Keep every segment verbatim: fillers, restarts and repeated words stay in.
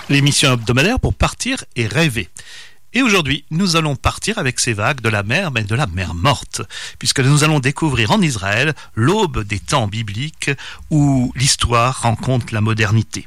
L'émission hebdomadaire pour partir et rêver. Et aujourd'hui, nous allons partir avec ces vagues de la mer, mais de la mer morte, puisque nous allons découvrir en Israël l'aube des temps bibliques où l'histoire rencontre la modernité.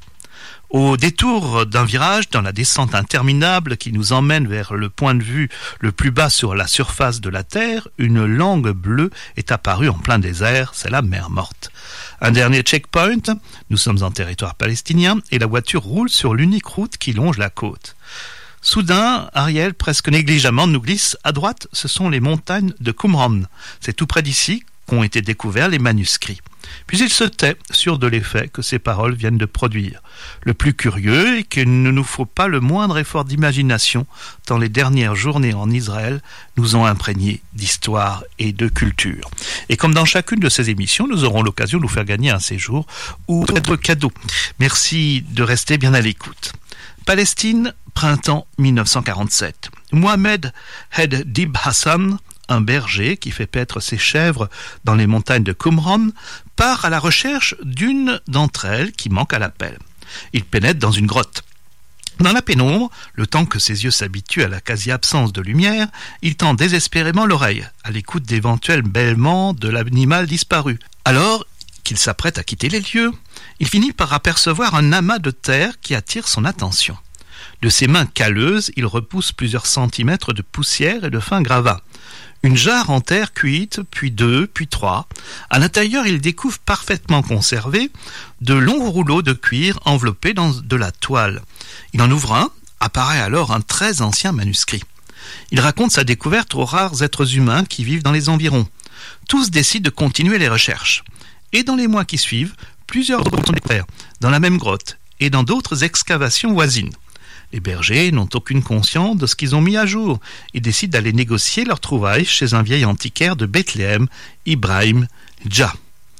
Au détour d'un virage, dans la descente interminable qui nous emmène vers le point de vue le plus bas sur la surface de la Terre, une langue bleue est apparue en plein désert, c'est la mer morte. Un dernier checkpoint, nous sommes en territoire palestinien et la voiture roule sur l'unique route qui longe la côte. Soudain, Ariel, presque négligemment, nous glisse à droite, ce sont les montagnes de Qumran. C'est tout près d'ici qu'ont été découverts les manuscrits. Puis il se tait, sûr de l'effet que ces paroles viennent de produire. Le plus curieux est qu'il ne nous faut pas le moindre effort d'imagination, tant les dernières journées en Israël nous ont imprégnés d'histoire et de culture. Et comme dans chacune de ces émissions, nous aurons l'occasion de nous faire gagner un séjour ou d'autres cadeaux. Merci de rester bien à l'écoute. Palestine, printemps mille neuf cent quarante-sept. Mohamed Hed Dib Hassan, un berger qui fait paître ses chèvres dans les montagnes de Qumran, part à la recherche d'une d'entre elles qui manque à l'appel. Il pénètre dans une grotte. Dans la pénombre, le temps que ses yeux s'habituent à la quasi-absence de lumière, il tend désespérément l'oreille, à l'écoute d'éventuels bêlements de l'animal disparu. Alors qu'il s'apprête à quitter les lieux, il finit par apercevoir un amas de terre qui attire son attention. De ses mains calleuses, il repousse plusieurs centimètres de poussière et de fins gravats. Une jarre en terre cuite, puis deux, puis trois. À l'intérieur, il découvre parfaitement conservé de longs rouleaux de cuir enveloppés dans de la toile. Il en ouvre un, apparaît alors un très ancien manuscrit. Il raconte sa découverte aux rares êtres humains qui vivent dans les environs. Tous décident de continuer les recherches. Et dans les mois qui suivent, plusieurs autres sont découverts, dans la même grotte et dans d'autres excavations voisines. Les bergers n'ont aucune conscience de ce qu'ils ont mis à jour et décident d'aller négocier leurs trouvailles chez un vieil antiquaire de Bethléem, Ibrahim Dja.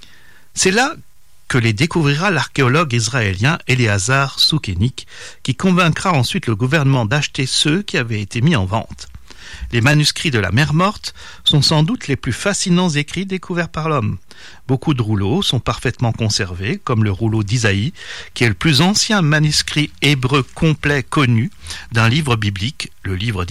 C'est là que les découvrira l'archéologue israélien Éléazar Soukenik, qui convaincra ensuite le gouvernement d'acheter ceux qui avaient été mis en vente. Les manuscrits de la mer morte sont sans doute les plus fascinants écrits découverts par l'homme. Beaucoup de rouleaux sont parfaitement conservés, comme le rouleau d'Isaïe, qui est le plus ancien manuscrit hébreu complet connu d'un livre biblique, le livre